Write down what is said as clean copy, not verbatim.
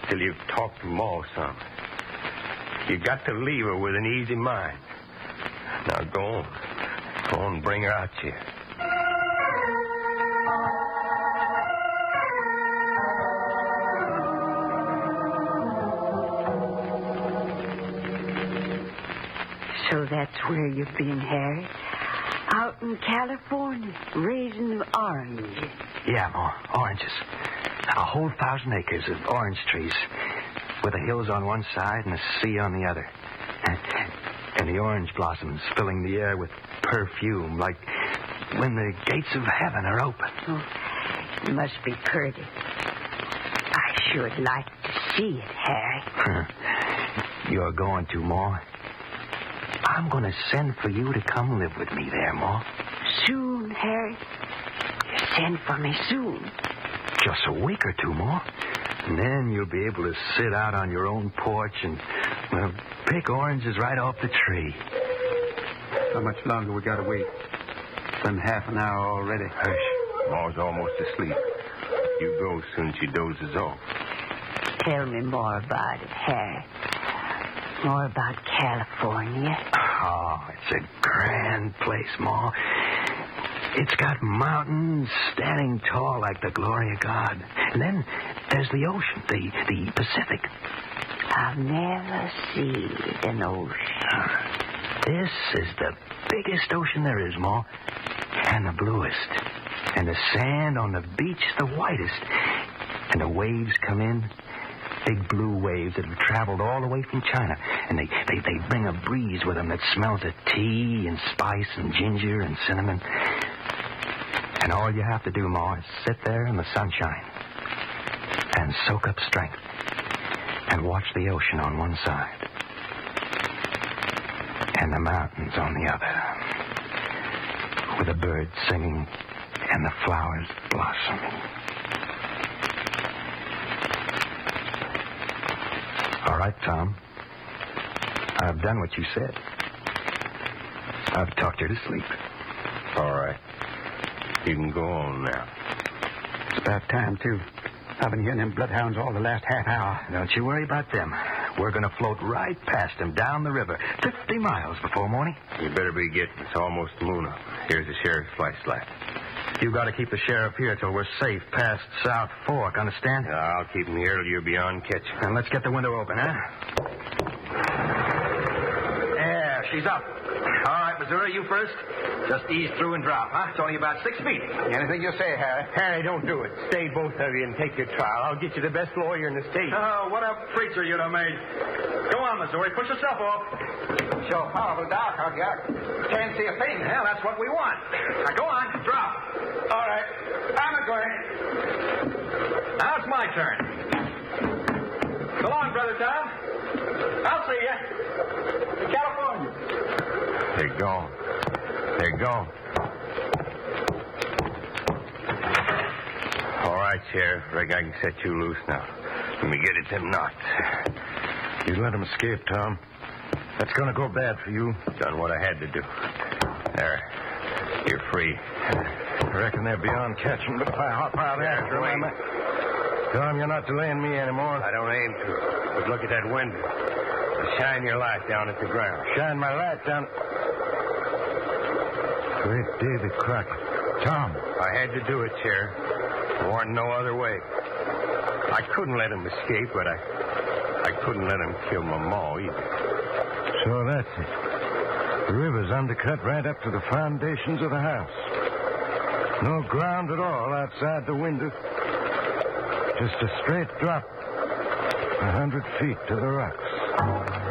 till you've talked to Ma some. You got to leave her with an easy mind. Now go on. Go on and bring her out here. So that's where you've been, Harry? Out in California, raising oranges. Yeah, Ma, oranges. A whole 1,000 acres of orange trees, with the hills on one side and the sea on the other. And the orange blossoms filling the air with perfume, like when the gates of heaven are open. Oh, it must be pretty. I sure would like to see it, Harry. You're going to, Ma. I'm going to send for you to come live with me there, Ma. Soon, Harry? You send for me soon. Just a week or two, Ma. And then you'll be able to sit out on your own porch and pick oranges right off the tree. How much longer we got to wait? It's been half an hour already. Hush. Ma's almost asleep. You go as soon as she dozes off. Tell me more about it, Harry. More about California. Oh, it's a grand place, Ma. It's got mountains standing tall like the glory of God. And then there's the ocean, the Pacific. I've never seen an ocean. This is the biggest ocean there is, Ma. And the bluest. And the sand on the beach the whitest. And the waves come in. Big blue waves that have traveled all the way from China. And they bring a breeze with them that smells of tea and spice and ginger and cinnamon. And all you have to do, Ma, is sit there in the sunshine and soak up strength and watch the ocean on one side and the mountains on the other, with the birds singing and the flowers blossoming. All right, Tom. I've done what you said. I've talked her to sleep. All right. You can go on now. It's about time, too. I've been hearing them bloodhounds all the last half hour. Don't you worry about them. We're going to float right past them down the river, 50 miles before morning. You better be getting. It's almost moon up. Here's the sheriff's flashlight. You got to keep the sheriff here till we're safe past South Fork, understand? Yeah, I'll keep him here till you're beyond catch. And let's get the window open, huh? Yeah, she's up. All right, Missouri, you first. Just ease through and drop, huh? It's only about 6 feet. Anything you say, Harry. Harry, don't do it. Stay, both of you, and take your trial. I'll get you the best lawyer in the state. Oh, what a preacher you'd have made. Go on, Missouri. Push yourself off. So powerful dark out here. Can't see a thing. Well, that's what we want. Now, go on. Drop. All right. I'm going. Now it's my turn. So long, Brother Tom. I'll see you. In California. They're gone. They're gone. All right, Sheriff. Reckon I can set you loose now. Let me get at them knots. You let them escape, Tom. That's going to go bad for you. Done what I had to do. There. You're free. I reckon they're beyond catching, but how far after wait. Tom, you're not delaying me anymore. I don't aim to. But look at that window. Shine your light down at the ground. Shine my light down. Great David Crockett. Tom. I had to do it, Sheriff. There wasn't no other way. I couldn't let him escape, but I couldn't let him kill my ma either. So that's it. The river's undercut right up to the foundations of the house. No ground at all outside the window. Just a straight drop, 100 feet to the rocks.